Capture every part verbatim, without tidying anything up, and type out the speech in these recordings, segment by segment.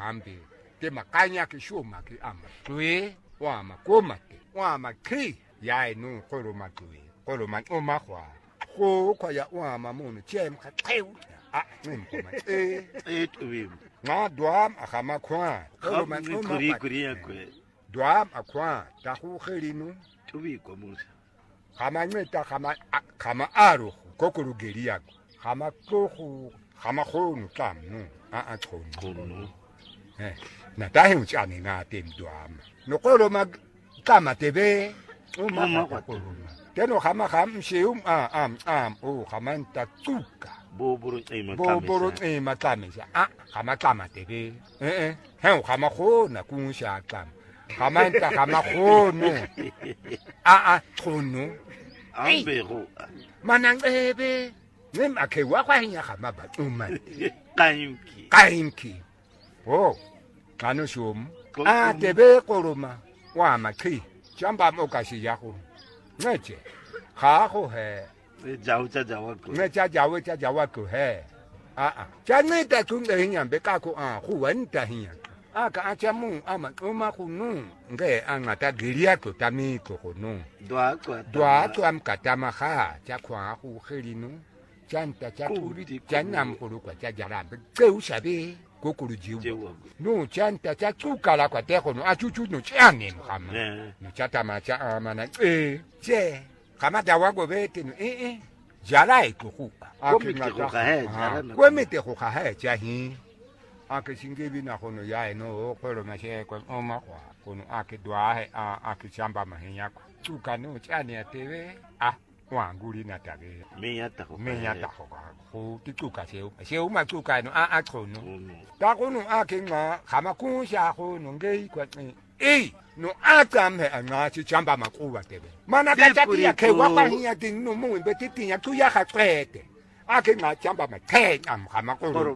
hambi te makanya ki shuma ki ama tui wa makoma te wa makri ya nu kolo matui kolo man o mahwa ko kwa ya wa mamun jem ka teu a nim ko ma e e tui na doam akama kwa kolo man o kuri mahwa kuri ya kwe doam akwa ta khu khelinu tui ko musa kama nyeta kama kama aro kokuru geriago kama kohu kama khonu tamnu a a khonu eh na tahi uchani na temdwama nokolo mag kama tebe uma kwakoluma teno kama khamshium a am am o kama ntatsuka boboro ema boboro ema kamisa a kama kama tebe eh eh he kama khona kunsha kama kama nta kama khono a a khonu ambero manangebe nem akhewa kwa hinya kama batuma kaimki kaimki oh kanu shum a tebe koloma wa makhi chamba mokashi yako ngeche kha ho he jaw cha jaw ko nge cha jaw cha jaw ko he a a cha ne ta kun de hinya be ka ko a khu wan ta hinya a ka a cha mu ama uma khu nu nge anga ta giria ko tami ko ko nu dwa ko dwa to am katama kha cha khwa khu khelinu chanta cha turi chanam ko ko cha jarambe ke ushabe kokuru jiwu no chanta cha tukala kwa teko no achuchu no chane mkhama no chata macha amana eh je kama dawago bete no eh eh jala ikukuka komite go ga he jala na komite go ga he jahi ake singebi na kono ya no kwelo mashe kwa oma kwa kono ake dwa he ake chamba mahenya kwa tuka no chane atebe ah wanguli na tage menyata go menyata go go tituka seo seo matuka no a a khono ta kono a ke nga khama ku sha go no ngei kwa eh no a tsamhe a nga chi chamba makuba tebe mana ka tati ya ke wa kwa hiya ting no mo mbe titi ya tu ya ga qete a ke nga chamba ma the am khama ko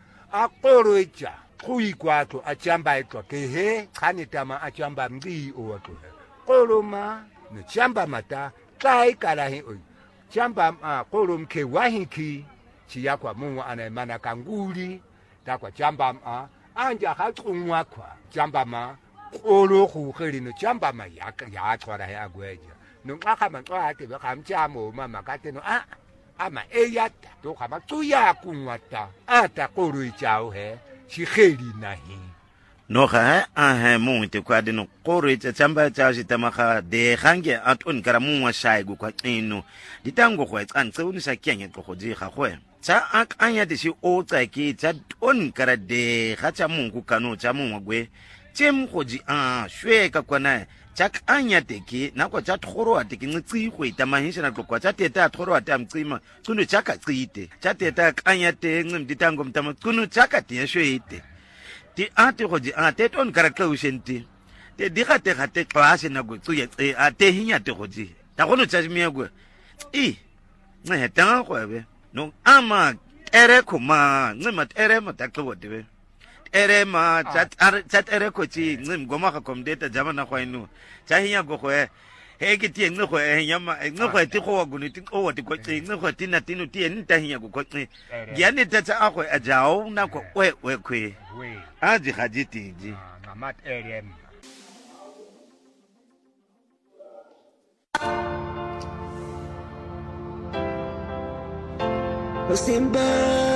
a koro icha ku ikwato a chamba iko ke he khani tama a chamba mbi o wa to koro ma no chamba mata kai kala hi oi chamba a kolum ke wahiki chiya kwa mungu ana mana kanguli ta kwa chamba a anja ha tungwa kwa chamba ma kolo khu kheli no chamba ma ya ya tswara ya gweja no ngaka ma tswa ate ba khamchamo mama kate no a ama eyata to khama tsuya kunwata ata kolo ichao he chi kheli nahi no ga a he mo te kwa de no koro e tsamba tsa sitamaga de gange at on kara mo wa shai go kwa ino ditango go etsa ntse o sa kenya go di ga go tsa ak anya de si o tsa ke tsa on kara de ga tsa mo go kano tsa mo gwe tsem go di a shwe ka kwana tsa anya te ke na kwa tsa thoro ate ke ntsi go itamahisha na kwa tsa teta thoro ate amtsima kuno tsa ka tsite tsa teta anya te ngim ditango mtama kuno tsa ka te shwe ite ti ate go di ate ton karakla ushenti te diga te gate class na go tsuye e ate hinya te go di ta go no tsa mi go e ne ta go be no ama ere ko ma ne ma ere ma ta go de ere ma chat chat ere ko chi ne go ma ka kom data jama na go inu cha hinya go go e he ke ti ne go e nya ma ne go ti go go ni ti o ti ko ti ne go ti na ti no ti en ta hinya go ko ti ya ne ta tsa go a jao na go we we kwe a di ga di ti ji na mat erem Simba